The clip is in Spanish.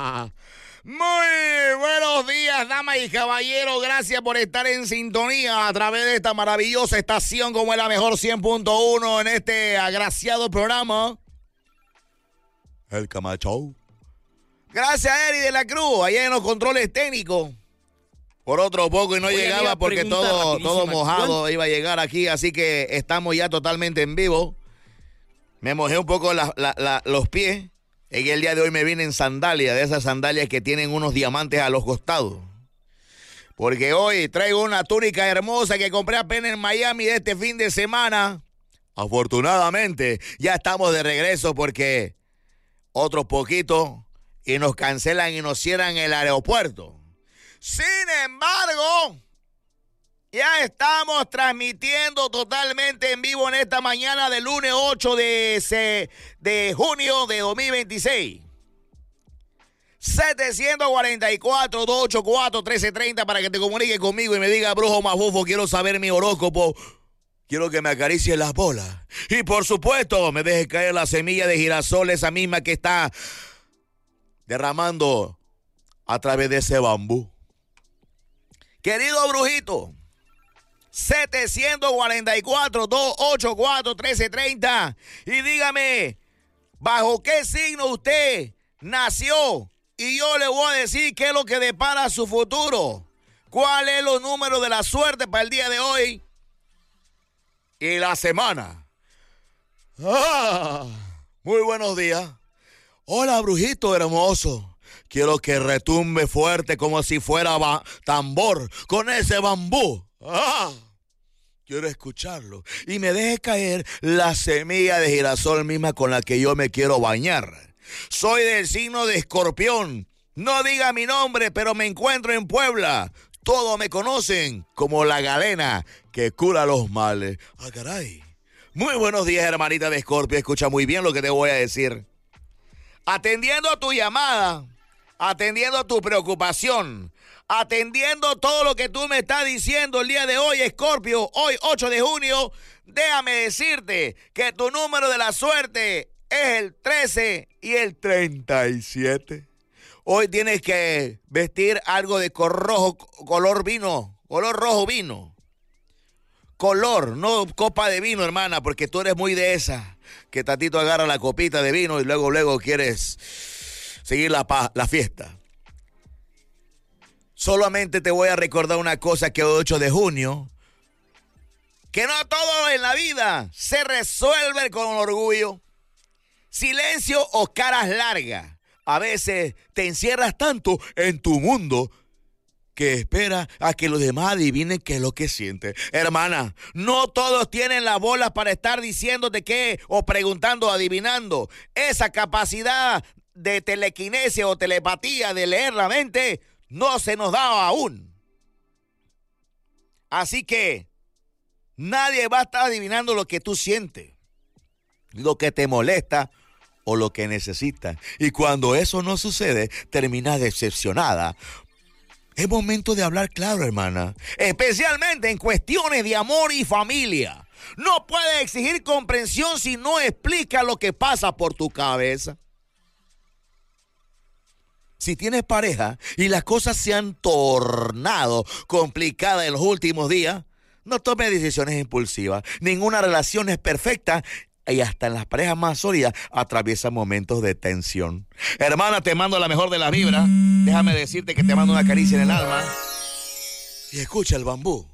Muy buenos días, damas y caballeros. Gracias por estar en sintonía a través de esta maravillosa estación como es la mejor 100.1 en este agraciado programa. El Camacho. Gracias a Eri de la Cruz, allá en los controles técnicos. Por otro poco y no llegaba porque todo mojado iba a llegar aquí, así que estamos ya totalmente en vivo. Me mojé un poco los pies. En el día de hoy me vine en sandalias, de esas sandalias que tienen unos diamantes a los costados. Porque hoy traigo una túnica hermosa que compré apenas en Miami de este fin de semana. Afortunadamente, ya estamos de regreso porque otros poquitos y nos cancelan y nos cierran el aeropuerto. Sin embargo, ya estamos transmitiendo totalmente en vivo en esta mañana del lunes 8 de junio de 2026. 744-284-1330 para que te comuniques conmigo y me diga, brujo mafufo, quiero saber mi horóscopo. Quiero que me acaricie las bolas. Y por supuesto, me deje caer la semilla de girasol, esa misma que está derramando a través de ese bambú. Querido brujito, 744-284-1330 y dígame, ¿bajo qué signo usted nació? Y yo le voy a decir qué es lo que depara su futuro. ¿Cuál es los números de la suerte para el día de hoy y la semana? Muy buenos días. Hola, brujito hermoso. Quiero que retumbe fuerte como si fuera tambor con ese bambú. Quiero escucharlo. Y me deje caer la semilla de girasol misma con la que yo me quiero bañar. Soy del signo de Escorpión. No diga mi nombre, pero me encuentro en Puebla. Todos me conocen como la galena que cura los males. Caray. Muy buenos días, hermanita de Escorpio. Escucha muy bien lo que te voy a decir. Atendiendo a tu llamada, atendiendo a tu preocupación, atendiendo todo lo que tú me estás diciendo el día de hoy, Escorpio, hoy 8 de junio, déjame decirte que tu número de la suerte es el 13 y el 37. Hoy tienes que vestir algo de color rojo vino. Color, no copa de vino, hermana, porque tú eres muy de esa, que tantito agarra la copita de vino y luego quieres seguir la fiesta. Solamente te voy a recordar una cosa que hoy 8 de junio, que no todo en la vida se resuelve con orgullo, silencio o caras largas. A veces te encierras tanto en tu mundo que espera a que los demás adivinen qué es lo que sientes. Hermana, no todos tienen las bolas para estar diciéndote qué o preguntando o adivinando. Esa capacidad de telequinesia o telepatía de leer la mente no se nos da aún. Así que nadie va a estar adivinando lo que tú sientes, lo que te molesta o lo que necesitas. Y cuando eso no sucede, terminas decepcionada. Es momento de hablar claro, hermana. Especialmente en cuestiones de amor y familia. No puedes exigir comprensión si no explica lo que pasa por tu cabeza. Si tienes pareja y las cosas se han tornado complicadas en los últimos días, no tomes decisiones impulsivas. Ninguna relación es perfecta y hasta en las parejas más sólidas atraviesan momentos de tensión. Hermana, te mando la mejor de las vibras. Déjame decirte que te mando una caricia en el alma. Y escucha el bambú.